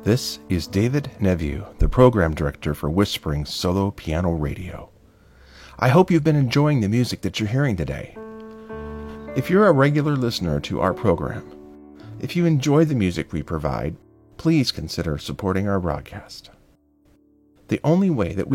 This is David Neveu, the Program Director for Whispering Solo Piano Radio. I hope you've been enjoying the music that you're hearing today. If you're a regular listener to our program, if you enjoy the music we provide, please consider supporting our broadcast. The only way that